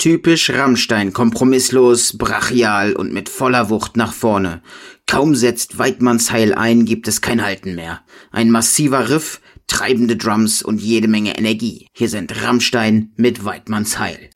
Typisch Rammstein, kompromisslos, brachial und mit voller Wucht nach vorne. Kaum setzt Weidmanns Heil ein, gibt es kein Halten mehr. Ein massiver Riff, treibende Drums und jede Menge Energie. Hier sind Rammstein mit Weidmanns Heil.